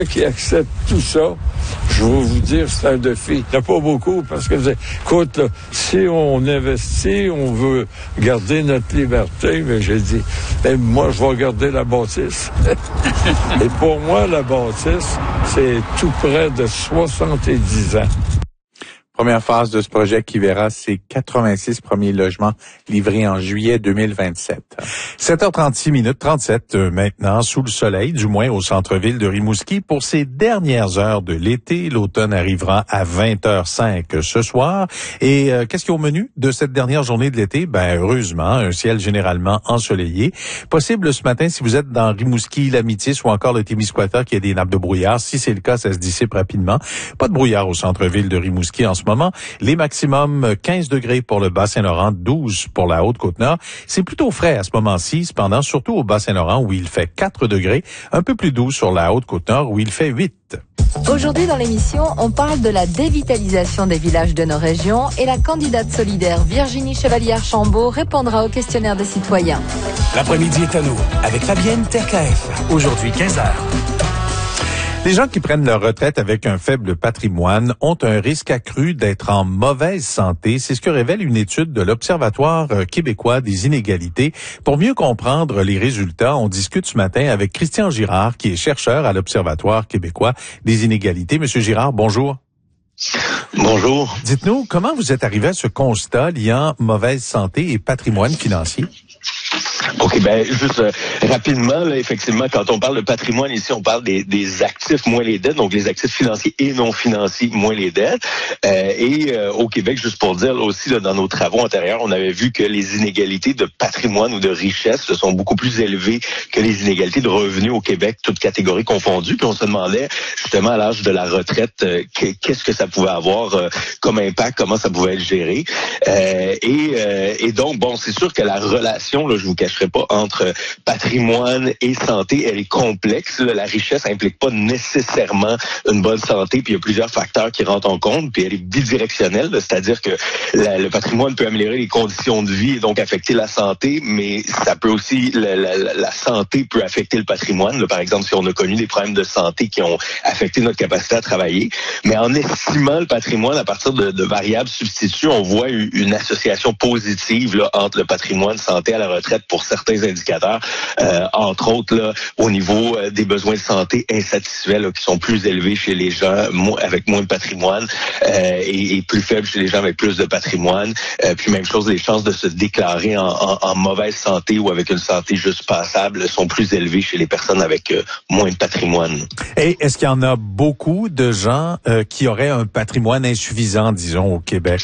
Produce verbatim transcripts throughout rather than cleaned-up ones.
qui acceptent tout ça, je vais vous dire, c'est un défi. Il n'y en a pas beaucoup parce que, écoute, là, si on investit, on veut garder notre liberté, mais j'ai dit, ben, moi, je vais garder la bâtisse. Et pour moi, la bâtisse, c'est tout près de soixante-dix ans. Première phase de ce projet qui verra ses quatre-vingt-six premiers logements livrés en juillet deux mille vingt-sept. sept heures trente-six minutes, trente-sept euh, maintenant, sous le soleil, du moins au centre-ville de Rimouski. Pour ces dernières heures de l'été, l'automne arrivera à vingt heures cinq ce soir. Et euh, qu'est-ce qu'il y a au menu de cette dernière journée de l'été? Ben heureusement, un ciel généralement ensoleillé. Possible ce matin, si vous êtes dans Rimouski, l'Amitis ou encore le Témiscouata, qu'il y ait des nappes de brouillard. Si c'est le cas, ça se dissipe rapidement. Pas de brouillard au centre-ville de Rimouski en ce moment. Les maximums quinze degrés pour le Bas-Saint-Laurent, douze pour la Haute-Côte-Nord. C'est plutôt frais à ce moment-ci, cependant, surtout au Bas-Saint-Laurent où il fait quatre degrés, un peu plus doux sur la Haute-Côte-Nord où il fait huit. Aujourd'hui dans l'émission, on parle de la dévitalisation des villages de nos régions et la candidate solidaire Virginie Chevalier-Archambault répondra au questionnaire des citoyens. L'après-midi est à nous avec Fabienne Terkaef. Aujourd'hui, quinze heures. Les gens qui prennent leur retraite avec un faible patrimoine ont un risque accru d'être en mauvaise santé. C'est ce que révèle une étude de l'Observatoire québécois des inégalités. Pour mieux comprendre les résultats, on discute ce matin avec Christian Girard, qui est chercheur à l'Observatoire québécois des inégalités. Monsieur Girard, bonjour. Bonjour. Dites-nous, comment vous êtes arrivé à ce constat liant mauvaise santé et patrimoine financier? OK, ben juste euh, rapidement, là, effectivement, quand on parle de patrimoine, ici, on parle des, des actifs moins les dettes, donc les actifs financiers et non financiers moins les dettes. Euh, et euh, au Québec, juste pour dire, là aussi, là, dans nos travaux antérieurs, on avait vu que les inégalités de patrimoine ou de richesse sont beaucoup plus élevées que les inégalités de revenus au Québec, toutes catégories confondues. Puis on se demandait, justement, à l'âge de la retraite, euh, qu'est-ce que ça pouvait avoir euh, comme impact, comment ça pouvait être géré. Euh, et, euh, et donc, bon, c'est sûr que la relation, là, je vous cacherai pas, entre patrimoine et santé, elle est complexe. Là. La richesse implique pas nécessairement une bonne santé, puis il y a plusieurs facteurs qui rentrent en compte, puis elle est bidirectionnelle, là. C'est-à-dire que la, le patrimoine peut améliorer les conditions de vie et donc affecter la santé, mais ça peut aussi, la, la, la santé peut affecter le patrimoine. Là. Par exemple, si on a connu des problèmes de santé qui ont affecté notre capacité à travailler, mais en estimant le patrimoine à partir de, de variables substituts, on voit une association positive là, entre le patrimoine santé à la retraite pour certains indicateurs, euh, entre autres là, au niveau euh, des besoins de santé insatisfaits là, qui sont plus élevés chez les gens mo- avec moins de patrimoine euh, et, et plus faibles chez les gens avec plus de patrimoine. Euh, puis même chose, les chances de se déclarer en, en, en mauvaise santé ou avec une santé juste passable sont plus élevées chez les personnes avec euh, moins de patrimoine. Et est-ce qu'il y en a beaucoup de gens euh, qui auraient un patrimoine insuffisant, disons, au Québec?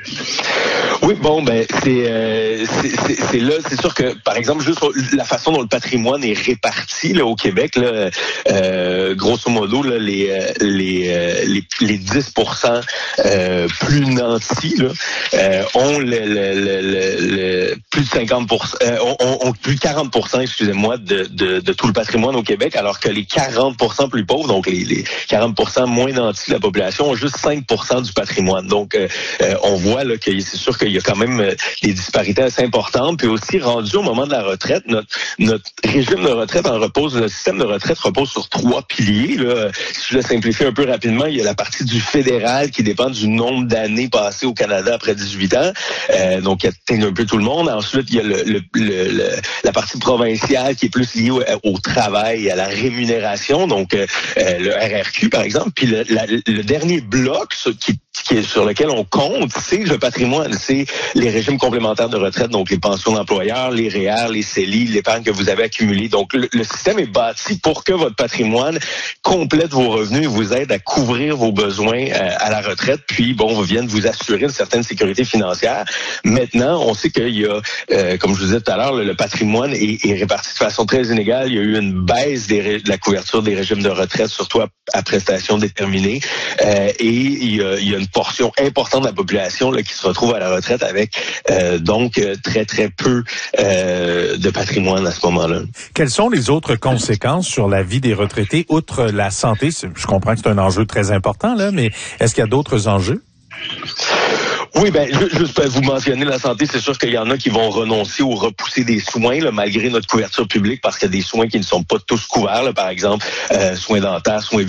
Oui, bon, ben c'est, euh, c'est, c'est, c'est là, c'est sûr que, par exemple, juste la façon dont le patrimoine est réparti là au Québec, là, euh, grosso modo, là, les les les, les dix pour cent euh, plus nantis là, euh, ont le, le, le, le, le plus de cinquante pour cent, euh, ont, ont plus de quarante pour cent, excusez-moi, de, de, de tout le patrimoine au Québec, alors que les quarante pour cent plus pauvres, donc les, les quarante pour cent moins nantis de la population, ont juste cinq pour cent du patrimoine. Donc, euh, euh, on voit là que c'est sûr qu'il y a quand même euh, des disparités assez importantes. Puis aussi, rendu au moment de la retraite, notre, notre régime de retraite en repose, le système de retraite repose sur trois piliers. Là. Si je le simplifie un peu rapidement, il y a la partie du fédéral qui dépend du nombre d'années passées au Canada après dix-huit ans, euh, donc qui atteint un peu tout le monde. Ensuite, il y a le, le, le, le, la partie provinciale qui est plus liée au, au travail et à la rémunération, donc euh, le R R Q par exemple. Puis le, la, le dernier bloc qui Qui est, sur lequel on compte, c'est le patrimoine, c'est les régimes complémentaires de retraite, donc les pensions d'employeurs, les R E E R, les C E L I, l'épargne que vous avez accumulée. Donc, le, le système est bâti pour que votre patrimoine complète vos revenus et vous aide à couvrir vos besoins euh, à la retraite, puis, bon, viennent vous assurer une certaine sécurité financière. Maintenant, on sait qu'il y a, euh, comme je vous disais tout à l'heure, le, le patrimoine est, est réparti de façon très inégale. Il y a eu une baisse des, de la couverture des régimes de retraite, surtout à, à prestations déterminées, euh, et il y, a, il y a une portion importante de la population là, qui se retrouve à la retraite avec euh, donc euh, très, très peu euh, de patrimoine à ce moment-là. Quelles sont les autres conséquences sur la vie des retraités, outre la santé? Je comprends que c'est un enjeu très important, là, mais est-ce qu'il y a d'autres enjeux? Oui, ben juste pour vous mentionner la santé, c'est sûr qu'il y en a qui vont renoncer ou repousser des soins là, malgré notre couverture publique parce qu'il y a des soins qui ne sont pas tous couverts, là, par exemple euh, soins dentaires, soins